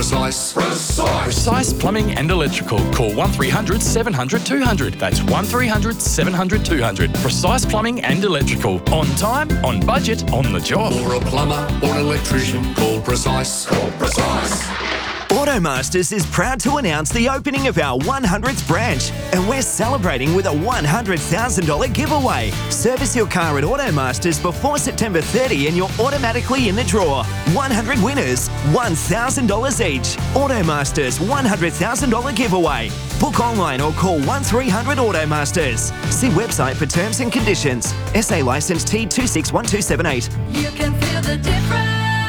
Precise. Precise Plumbing and Electrical. Call 1300 700 200. That's 1300 700 200. Precise Plumbing and Electrical. On time, on budget, on the job. For a plumber or an electrician, call Precise. Call Precise. Automasters is proud to announce the opening of our 100th branch, and we're celebrating with a $100,000 giveaway. Service your car at Automasters before September 30 and you're automatically in the draw. 100 winners, $1,000 each. Automasters $100,000 giveaway. Book online or call 1300 Automasters. See website for terms and conditions. SA licence T261278. You can feel the difference.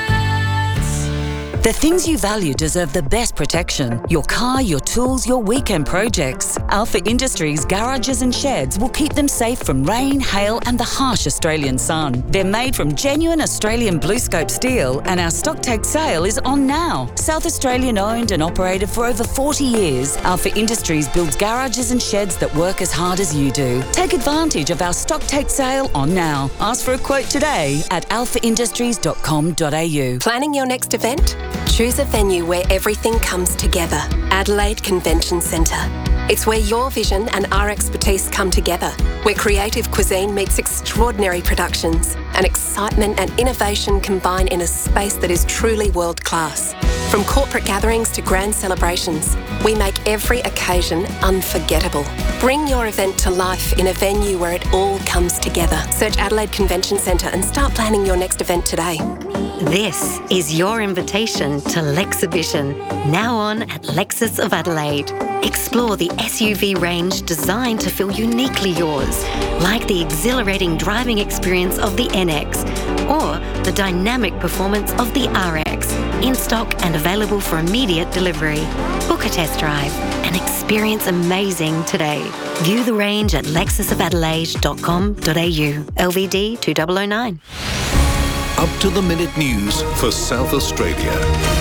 The things you value deserve the best protection. Your car, your tools, your weekend projects. Alpha Industries garages and sheds will keep them safe from rain, hail and the harsh Australian sun. They're made from genuine Australian BlueScope steel and our stock take sale is on now. South Australian owned and operated for over 40 years, Alpha Industries builds garages and sheds that work as hard as you do. Take advantage of our stock take sale on now. Ask for a quote today at alphaindustries.com.au. Planning your next event? Choose a venue where everything comes together. Adelaide Convention Centre. It's where your vision and our expertise come together, where creative cuisine meets extraordinary productions and excitement and innovation combine in a space that is truly world-class. From corporate gatherings to grand celebrations, we make every occasion unforgettable. Bring your event to life in a venue where it all comes together. Search Adelaide Convention Centre and start planning your next event today. This is your invitation to Lexhibition, now on at Lexus of Adelaide. Explore the SUV range designed to feel uniquely yours, like the exhilarating driving experience of the NX or the dynamic performance of the RX, in stock and available for immediate delivery. Book a test drive and experience amazing today. View the range at lexusofadelaide.com.au. LVD 2009. Up-to-the-minute news for South Australia.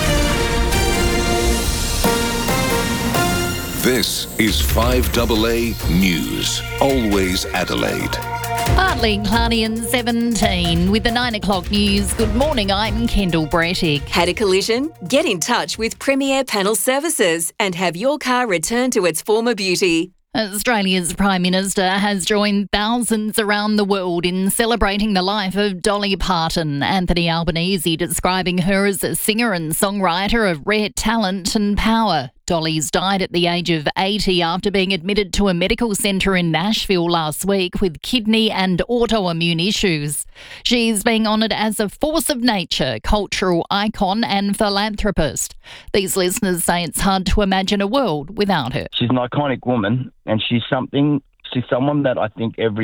This is 5AA News. Always Adelaide. Partly cloudy and 17 with the 9 o'clock news. Good morning, I'm Kendall Brettig. Had a collision? Get in touch with Premier Panel Services and have your car returned to its former beauty. Australia's Prime Minister has joined thousands around the world in celebrating the life of Dolly Parton. Anthony Albanese describing her as a singer and songwriter of rare talent and power. Dolly's died at the age of 80 after being admitted to a medical centre in Nashville last week with kidney and autoimmune issues. She's being honoured as a force of nature, cultural icon and philanthropist. These listeners say it's hard to imagine a world without her. She's an iconic woman and she's someone that I think every